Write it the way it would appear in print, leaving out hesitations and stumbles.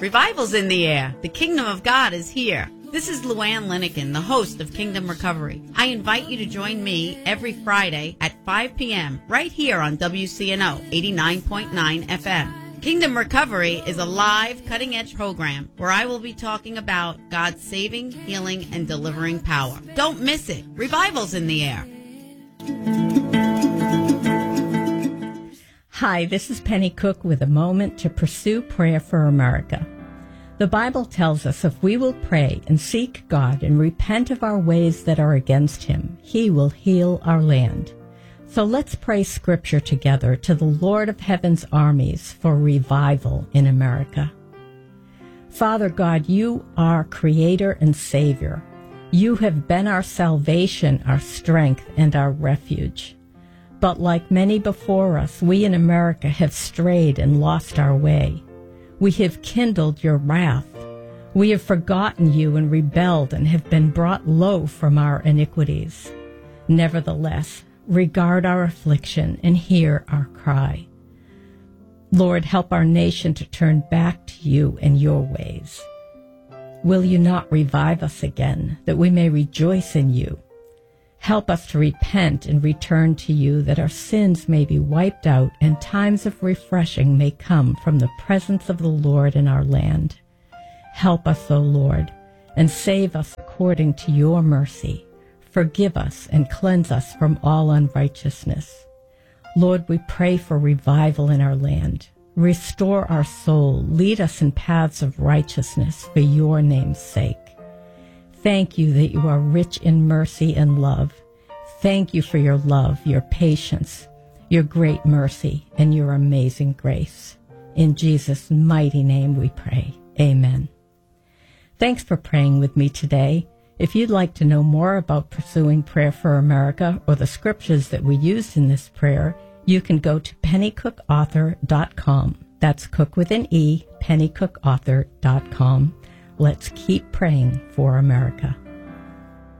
Revival's in the air. The kingdom of God is here. This is Luann Linikin, the host of Kingdom Recovery. I invite you to join me every Friday at 5 p.m. right here on WCNO 89.9 FM. Kingdom Recovery is a live, cutting-edge program where I will be talking about God's saving, healing, and delivering power. Don't miss it. Revival's in the air. Hi, this is Penny Cook with a moment to pursue prayer for America. The Bible tells us if we will pray and seek God and repent of our ways that are against Him, He will heal our land. So let's pray Scripture together to the Lord of Heaven's armies for revival in America. Father God, You are Creator and Savior. You have been our salvation, our strength, and our refuge. But like many before us, we in America have strayed and lost our way. We have kindled Your wrath. We have forgotten You and rebelled and have been brought low from our iniquities. Nevertheless, regard our affliction and hear our cry. Lord, help our nation to turn back to You and Your ways. Will You not revive us again, that we may rejoice in You? Help us to repent and return to You, that our sins may be wiped out and times of refreshing may come from the presence of the Lord in our land. Help us, O Lord, and save us according to Your mercy. Forgive us and cleanse us from all unrighteousness. Lord, we pray for revival in our land. Restore our soul. Lead us in paths of righteousness for Your name's sake. Thank You that You are rich in mercy and love. Thank You for Your love, Your patience, Your great mercy, and Your amazing grace. In Jesus' mighty name we pray. Amen. Thanks for praying with me today. If you'd like to know more about pursuing prayer for America or the scriptures that we used in this prayer, you can go to pennycookauthor.com. That's cook with an E, pennycookauthor.com. Let's keep praying for America.